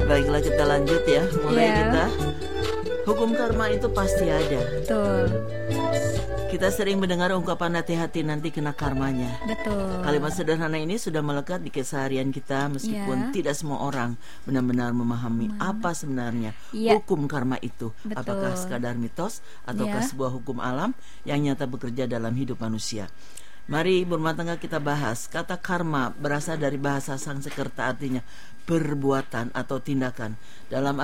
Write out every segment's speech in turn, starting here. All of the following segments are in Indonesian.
Baiklah, kita lanjut ya. Mulai Iya. kita. Hukum karma itu pasti ada. Betul. Kita sering mendengar ungkapan hati-hati nanti kena karmanya. Betul. Kalimat sederhana ini sudah melekat di keseharian kita meskipun Iya. tidak semua orang benar-benar memahami apa sebenarnya Iya. hukum karma itu. Betul. Apakah sekadar mitos ataukah Iya. sebuah hukum alam yang nyata bekerja dalam hidup manusia. Mari berumah tangga kita bahas. Kata karma berasal dari bahasa Sanskerta, artinya perbuatan atau tindakan. Dalam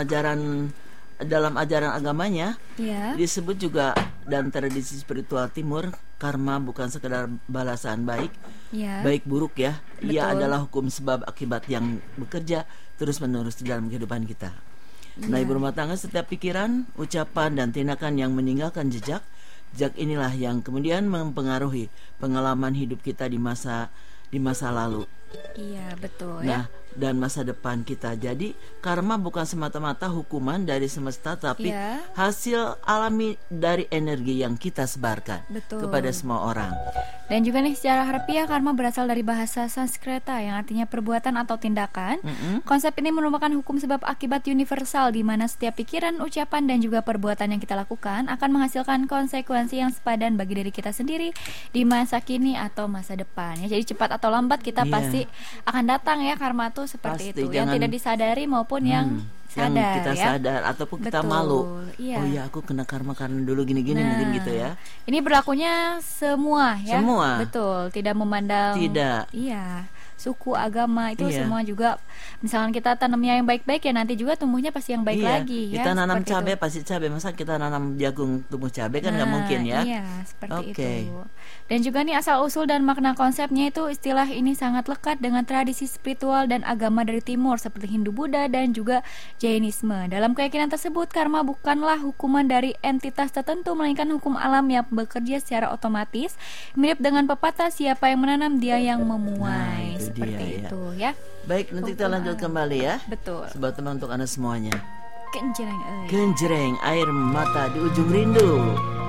ajaran agamanya Iya. disebut juga, dan tradisi spiritual timur, karma bukan sekedar balasan baik Iya. baik buruk ya. Ia Betul. adalah hukum sebab akibat yang bekerja terus menerus di dalam kehidupan kita. Nah, ibu rumah tangga, setiap pikiran, ucapan dan tindakan yang meninggalkan jejak inilah yang kemudian mempengaruhi pengalaman hidup kita di masa lalu. Iya, betul Nah, ya. dan masa depan kita. Jadi karma bukan semata-mata hukuman dari semesta, tapi Iya. hasil alami dari energi yang kita sebarkan Betul. kepada semua orang. Dan juga nih, secara harfiah karma berasal dari bahasa Sanskerta yang artinya perbuatan atau tindakan. Konsep ini merupakan hukum sebab akibat universal di mana setiap pikiran, ucapan dan juga perbuatan yang kita lakukan akan menghasilkan konsekuensi yang sepadan bagi diri kita sendiri di masa kini atau masa depan. Ya, jadi cepat atau lambat kita Iya. pasti akan datang ya karma tuh seperti Pasti, itu. Yang jangan- tidak disadari maupun yang sadar yang kita ya. sadar ataupun kita Betul, malu. iya. Oh iya, aku kena karma karena dulu gini-gini, mungkin gitu ya. Ini berlakunya semua ya. Semua. Betul, tidak memandang. Tidak. Iya. Suku, agama itu Iya. semua juga. Misalkan kita tanamnya yang baik-baik ya nanti juga tumbuhnya pasti yang baik Iya, lagi ya. kita nanam seperti cabai itu. pasti cabai. Masa kita nanam jagung tumbuh cabai kan nggak Nah, mungkin ya. Iya, seperti Oke. itu. Dan juga nih asal usul dan makna konsepnya itu, istilah ini sangat lekat dengan tradisi spiritual dan agama dari timur seperti Hindu, Buddha dan juga Jainisme. Dalam keyakinan tersebut, karma bukanlah hukuman dari entitas tertentu melainkan hukum alam yang bekerja secara otomatis. Mirip dengan pepatah, siapa yang menanam dia yang memuai. Nah, itu Seperti dia, ya. itu ya. Baik, nanti kita Hukum lanjut alam. kembali ya. Betul. Sebuah teman untuk Anda semuanya. Kenjreng euy. Genjreng air mata di ujung rindu.